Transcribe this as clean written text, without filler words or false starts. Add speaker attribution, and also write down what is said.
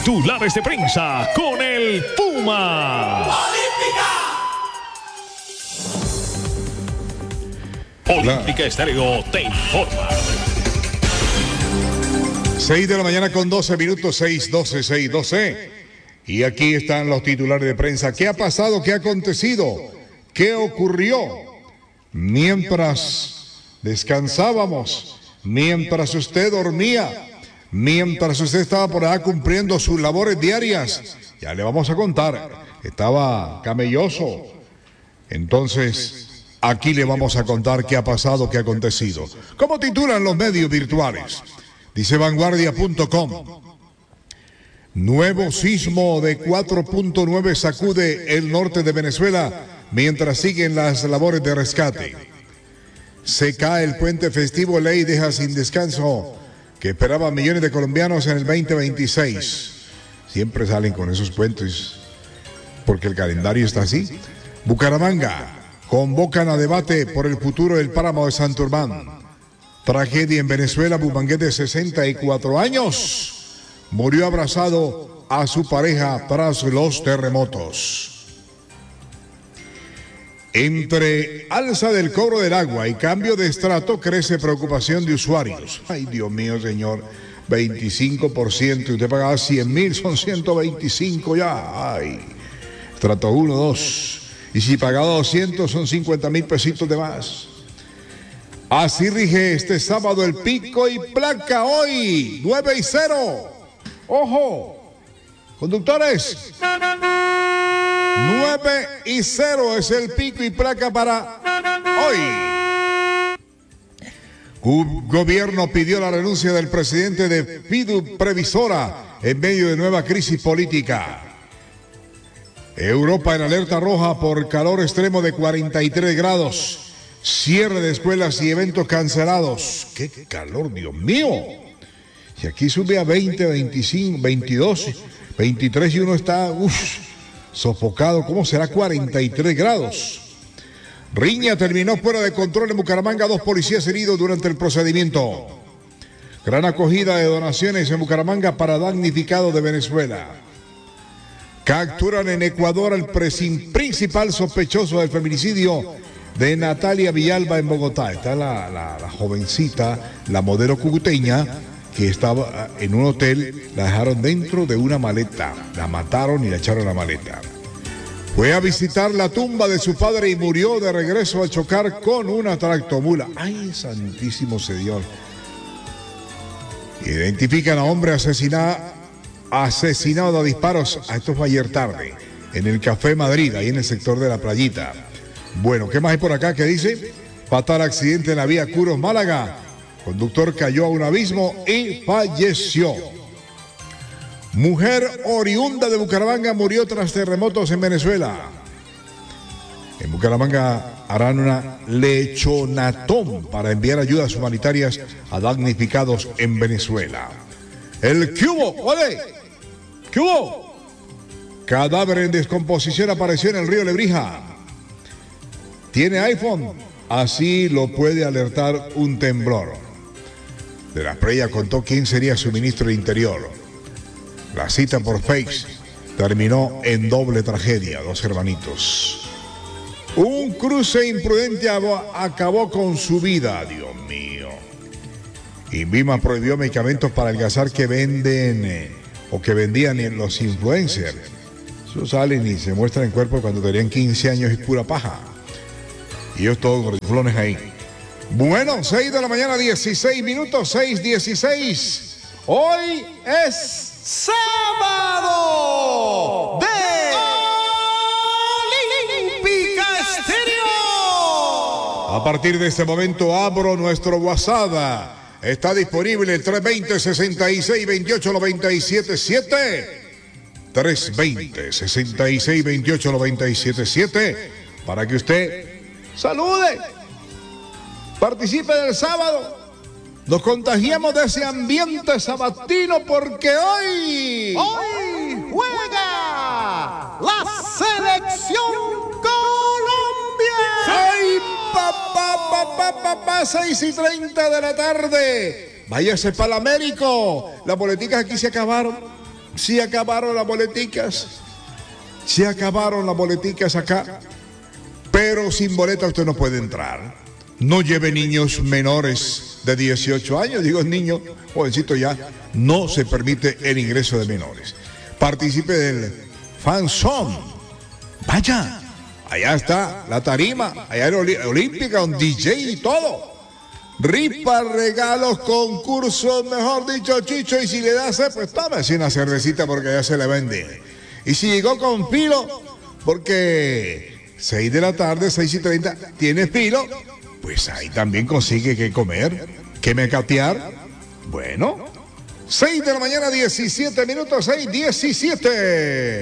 Speaker 1: Titulares de prensa con el Puma. Olímpica Estéreo te informa.
Speaker 2: 6 de la mañana con 12 minutos, 6:12, 6:12. Y aquí están los titulares de prensa. ¿Qué ha pasado? ¿Qué ha acontecido? ¿Qué ocurrió? Mientras descansábamos, mientras usted dormía, mientras usted estaba por allá cumpliendo sus labores diarias, ya le vamos a contar, estaba camelloso. Entonces, aquí le vamos a contar qué ha pasado, qué ha acontecido. ¿Cómo titulan los medios virtuales? Dice vanguardia.com. Nuevo sismo de 4.9 sacude el norte de Venezuela mientras siguen las labores de rescate. Se cae el puente festivo, ley deja sin descanso que esperaban millones de colombianos en el 2026. Siempre salen con esos puentes porque el calendario está así. Bucaramanga, convocan a debate por el futuro del páramo de Santurbán. Tragedia en Venezuela, bumangués de 64 años murió abrazado a su pareja tras los terremotos. Entre alza del cobro del agua y cambio de estrato crece preocupación de usuarios. Ay, Dios mío, señor, 25%, usted pagaba 100,000, son 125 ya. Ay, estrato 1, 2. Y si pagaba 200, son 50,000 pesitos de más. Así rige este sábado el pico y placa hoy, 9-0. ¡Ojo! Conductores, 9-0 es el pico y placa para hoy. Gobierno pidió la renuncia del presidente de Fidu Previsora en medio de nueva crisis política. Europa en alerta roja por calor extremo de 43 grados. Cierre de escuelas y eventos cancelados. ¡Qué calor, Dios mío! Si aquí sube a 20, 25, 22, 23 y uno está sofocado, ¿cómo será 43 grados? Riña terminó fuera de control en Bucaramanga, 2 policías heridos durante el procedimiento. Gran acogida de donaciones en Bucaramanga para damnificados de Venezuela. Capturan en Ecuador al principal sospechoso del feminicidio de Natalia Villalba en Bogotá. Está la jovencita, la modelo cucuteña, que estaba en un hotel, la dejaron dentro de una maleta, la mataron y la echaron a la maleta. Fue a visitar la tumba de su padre y murió de regreso al chocar con una tractomula. ¡Ay, santísimo Señor! Identifican a hombre asesinado a disparos, esto fue ayer tarde, en el Café Madrid, ahí en el sector de la Playita. Bueno, ¿qué más hay por acá? ¿Qué dice? Fatal accidente en la vía Curos-Málaga. Conductor cayó a un abismo y falleció. Mujer oriunda de Bucaramanga murió tras terremotos en Venezuela. En Bucaramanga harán una lechonatón para enviar ayudas humanitarias a damnificados en Venezuela. El cubo, ¿vale? ¿Cubo? Cadáver en descomposición apareció en el río Lebrija. ¿Tiene iPhone? Así lo puede alertar un temblor. De la Preya contó quién sería su ministro de Interior. La cita por Face terminó en doble tragedia, 2 hermanitos. Un cruce imprudente acabó con su vida, Dios mío. INVIMA prohibió medicamentos para adelgazar que venden o que vendían los influencers. Eso salen y se muestran en cuerpo cuando tenían 15 años y pura paja. Y ellos todos gordiflones ahí. Bueno, 6 de la mañana, 16 minutos, 6:16. Hoy es sábado de Olímpica Estéreo. A partir de este momento abro nuestro WhatsApp. Está disponible el 320-6628-977. 320-6628-977 para que usted salude, participe del sábado, nos contagiamos de ese ambiente sabatino porque hoy juega la selección Colombia. ¡Ay, papá! 6:30 de la tarde. Váyase para el Américo. Las boleticas aquí se acabaron. Se acabaron las boleticas. Se acabaron las boleticas acá. Pero sin boleta usted no puede entrar. No lleve niños menores de 18 años. Digo, niño, jovencito ya. No se permite el ingreso de menores. Participe del Fan Zone. Vaya. Allá está la tarima. Allá en Olímpica, un DJ y todo. Ripa, regalos, concursos, mejor dicho, Chicho. Y si le da sed, pues tómese una cervecita porque ya se le vende. Y si llegó con filo, porque 6 de la tarde, 6:30, tiene filo, pues ahí también consigue que comer, que mecatear. Bueno, 6 de la mañana, 17 minutos, 6:17.